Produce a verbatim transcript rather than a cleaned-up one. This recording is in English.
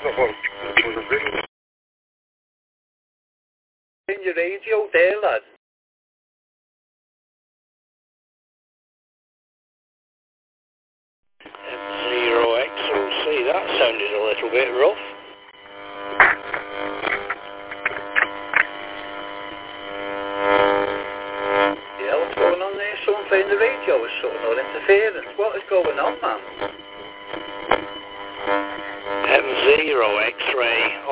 In your radio there, lad. Zero X L C, that sounded a little bit rough. Yeah, what's going on there? Someone playing the radio is something or interference. What is going on, man? M zero X-ray